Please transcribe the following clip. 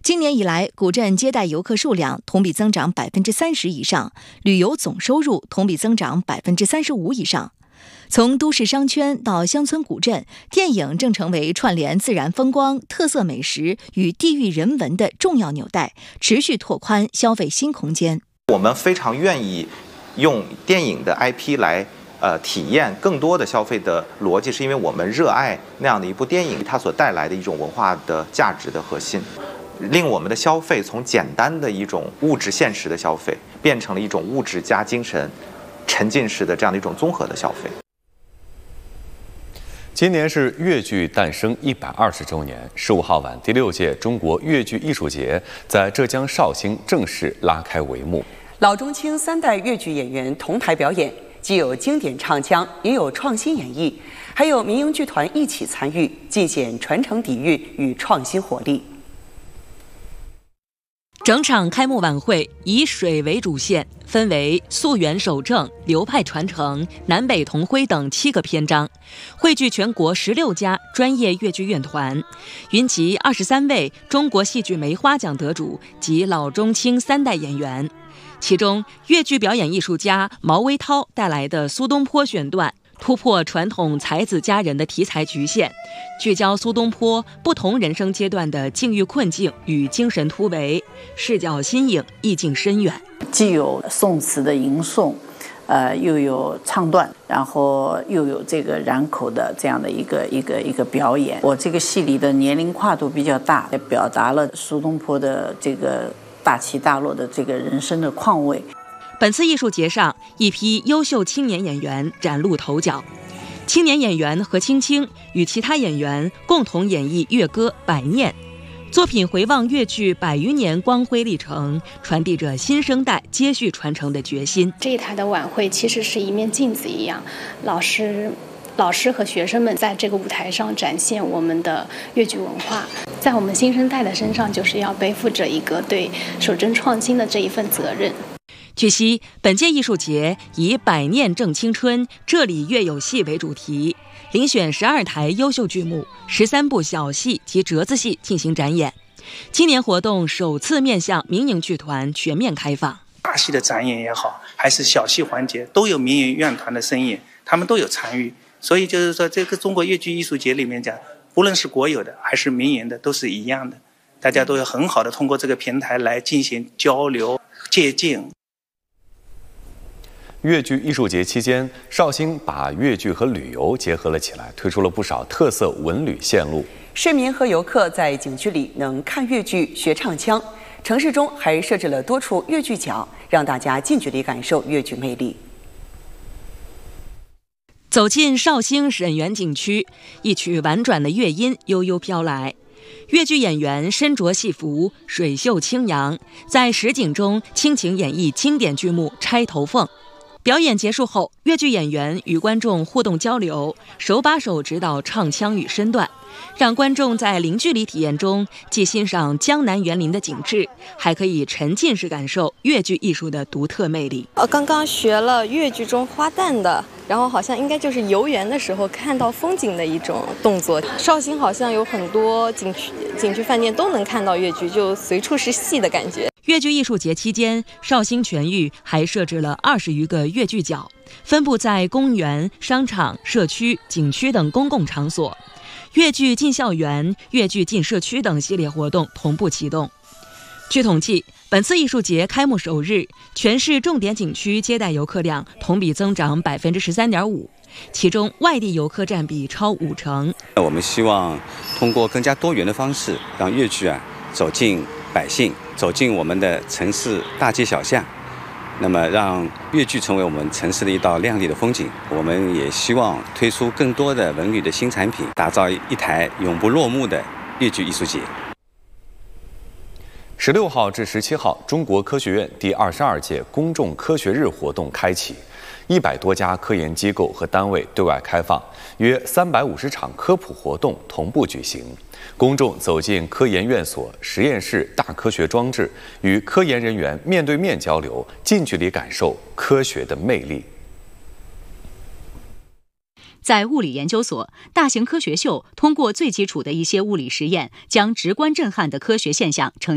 今年以来，古镇接待游客数量同比增长30%以上，旅游总收入同比增长35%以上。从都市商圈到乡村古镇，电影正成为串联自然风光、特色美食与地域人文的重要纽带，持续拓宽消费新空间。 我们非常愿意用电影的 IP 来体验更多的消费的逻辑，是因为我们热爱那样的一部电影它所带来的一种文化的价值的核心，令我们的消费从简单的一种物质现实的消费，变成了一种物质加精神沉浸式的这样的一种综合的消费。 今年是粤剧诞生120周年，15号晚第6届中国粤剧艺术节在浙江绍兴正式拉开帷幕。 老中青3代粤剧演员同台表演，既有经典唱腔，也有创新演绎，还有民营剧团一起参与，尽显传承底蕴与创新活力。 整场开幕晚会以水为主线，分为溯源守正、流派传承、南北同辉等7个篇章，汇聚全国16家专业粤剧院团，云集23位中国戏剧梅花奖得主及老中青3代演员。其中，粤剧表演艺术家毛维涛带来的苏东坡选段，突破传统才子佳人的题材局限，聚焦苏东坡不同人生阶段的境遇困境与精神突围，视角新颖，意境深远。 既有宋词的吟诵，又有唱段，然后又有这个染口的这样的一个表演。我这个戏里的年龄跨度比较大，也表达了苏东坡的这个大起大落的这个人生的况味。 本次艺术节上，一批优秀青年演员崭露头角。青年演员何青青与其他演员共同演绎粤歌《百念》，作品回望粤剧100余年光辉历程，传递着新生代接续传承的决心。 这一台的晚会其实是一面镜子一样，老师和学生们在这个舞台上展现我们的粤剧文化，在我们新生代的身上，就是要背负着一个对守正创新的这一份责任。 据悉，本届艺术节以“百念正青春，这里乐有戏”为主题，遴选12台优秀剧目、13部小戏及折子戏进行展演。今年活动首次面向民营剧团全面开放。 大戏的展演也好，还是小戏环节，都有民营院团的身影，他们都有参与。所以就是说，这个中国粤剧艺术节里面讲，无论是国有的还是民营的，都是一样的，大家都有很好的通过这个平台来进行交流、借鉴。 粤剧艺术节期间，绍兴把粤剧和旅游结合了起来，推出了不少特色文旅线路。 市民和游客在景区里能看粤剧、学唱腔，城市中还设置了多处粤剧角，让大家近距离感受粤剧魅力。 走进绍兴沈园景区，一曲婉转的乐音悠悠飘来。粤剧演员身着戏服，水袖轻扬，在实景中倾情演绎经典剧目《钗头凤》。表演结束后，粤剧演员与观众互动交流，手把手指导唱腔与身段，让观众在零距离体验中既欣赏江南园林的景致，还可以沉浸式感受粤剧艺术的独特魅力。 刚刚学了粤剧中花旦的，然后好像应该就是游园的时候看到风景的一种动作。绍兴好像有很多景区饭店都能看到粤剧，就随处是戏的感觉。 粤剧艺术节期间，绍兴全域还设置了20余个粤剧角，分布在公园、商场、社区、景区等公共场所。粤剧进校园、粤剧进社区等系列活动同步启动。据统计，本次艺术节开幕首日，全市重点景区接待游客量同比增长13.5%，其中外地游客占比超50%。 我们希望通过更加多元的方式，让粤剧走进百姓，走进我们的城市大街小巷，那么让粤剧成为我们城市的一道亮丽的风景。我们也希望推出更多的文旅的新产品，打造一台永不落幕的粤剧艺术节。 16号至17号，中国科学院第22届公众科学日活动开启，100多家科研机构和单位对外开放，约350场科普活动同步举行。公众走进科研院所、实验室大科学装置，与科研人员面对面交流，近距离感受科学的魅力。 在物理研究所，大型科学秀通过最基础的一些物理实验，将直观震撼的科学现象呈